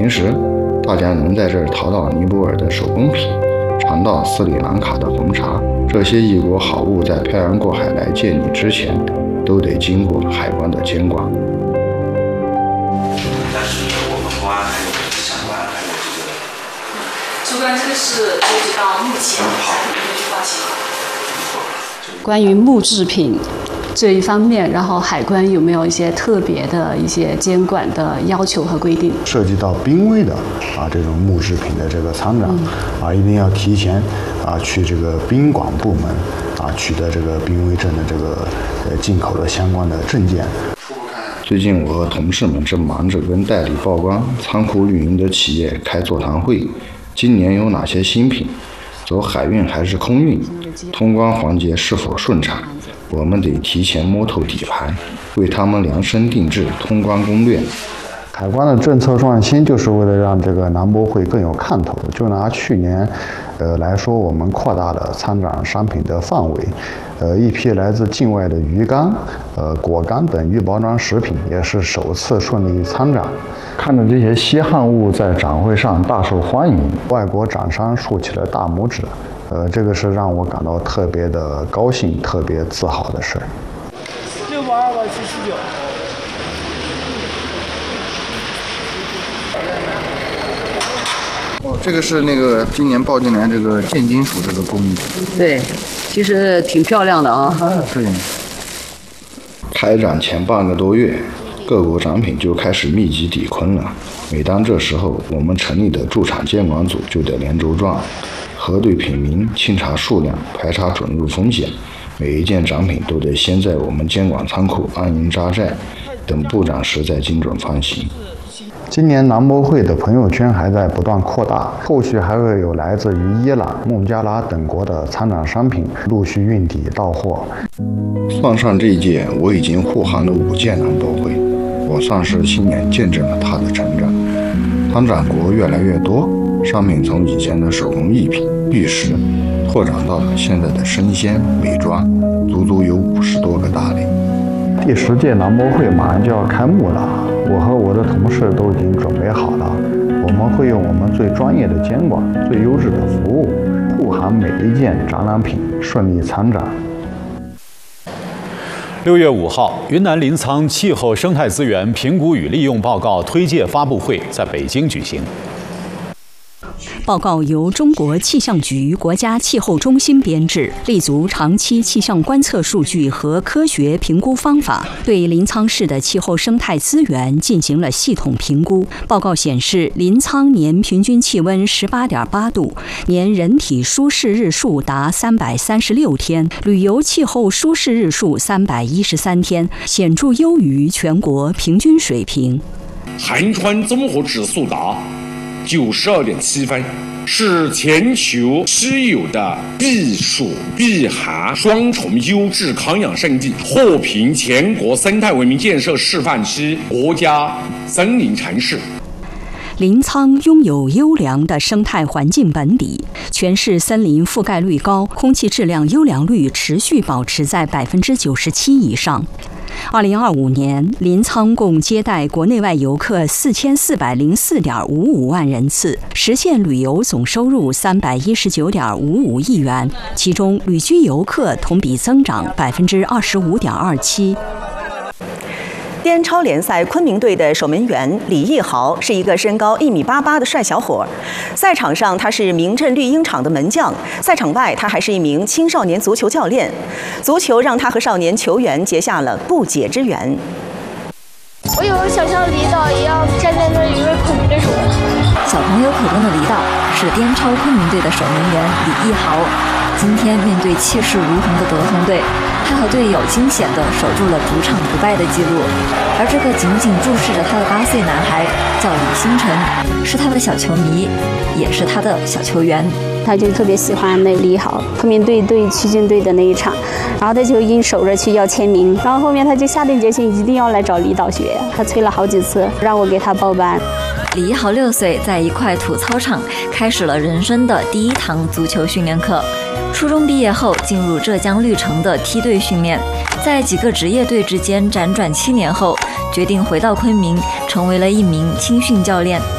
平时，大家能在这儿淘到尼泊尔的手工品，尝到斯里兰卡的红茶，这些异国好物在漂洋过海来见你之前，都得经过海关的监管。 但是我们公安还有相关还有主管，这个是截止到目前一句话情况。 关于木制品这一方面，然后海关有没有一些特别的一些监管的要求和规定？ 涉及到濒危的这种木制品的这个参展一定要提前去这个宾馆部门取得这个濒危证的这个进口的相关的证件。 最近我和同事们正忙着跟代理报关、仓库运营的企业开座谈会，今年有哪些新品？走海运还是空运？通关环节是否顺畅？我们得提前摸透底牌，为他们量身定制通关攻略。 海关的政策创新就是为了让这个南博会更有看头。就拿去年来说，我们扩大了参展商品的范围，一批来自境外的鱼干、果干等预包装食品也是首次顺利参展。看着这些稀罕物在展会上大受欢迎，外国展商竖起了大拇指，这个是让我感到特别的高兴、特别自豪的事。 6,279。 这个是那个今年报进来这个建金属这个工艺。 对，其实挺漂亮的啊。 对。开展前半个多月，各国展品就开始密集抵昆了。每当这时候，我们成立的驻场监管组就得连轴转，核对品名、清查数量、排查准入风险。每一件展品都得先在我们监管仓库安营扎寨，等布展时再精准放行。 今年南博会的朋友圈还在不断扩大，后续还会有来自于伊朗、孟加拉等国的参展商品陆续运抵到货。 算上这一届，我已经护航了5届南博会，我算是亲眼见证了它的成长。参展国越来越多，商品从以前的手工艺品、玉石，拓展到了现在的生鲜、美妆，足足有50多个大类。 第10届南博会马上就要开幕了，我和我的同事都已经准备好了，我们会用我们最专业的监管、最优质的服务，护航每一件展览品顺利参展。 6月5号，云南临沧气候生态资源评估与利用报告推介发布会在北京举行。 报告由中国气象局国家气候中心编制，立足长期气象观测数据和科学评估方法，对临沧市的气候生态资源进行了系统评估。报告显示，临沧年平均气温18.8度，年人体舒适日数达336天，旅游气候舒适日数313天，显著优于全国平均水平。 寒川综合指数达92.7分，是全球稀有的避暑避寒双重优质康养胜地，获评全国生态文明建设示范区国家森林城市。 临沧拥有优良的生态环境本底，全市森林覆盖率高，空气质量优良率持续保持在97%以上。2025年，临沧共接待国内外游客4404.55万人次，实现旅游总收入319.55亿元，其中旅居游客同比增长25.27%。 滇超联赛昆明队的守门员李毅豪是一个身高1.88米的帅小伙。赛场上他是明镇绿茵场的门将，赛场外他还是一名青少年足球教练。足球让他和少年球员结下了不解之缘。 我有想像李导一样站在那一位昆明队守门。 小朋友口中的李导是滇超昆明队的守门员李毅豪。今天面对气势如虹的德宏队，他和队友惊险地守住了主场不败的记录。而这个紧紧注视着他的8岁男孩叫李星辰，是他的小球迷，也是他的小球员。 他就特别喜欢那李豪，昆明队对曲靖队的那一场，然后他就硬守着去要签名，然后后面他就下定决心一定要来找李导学，他催了好几次让我给他报班。 李毅豪6岁，在一块土操场开始了人生的第一堂足球训练课。初中毕业后，进入浙江绿城的梯队训练，在几个职业队之间辗转7年后，决定回到昆明，成为了一名青训教练。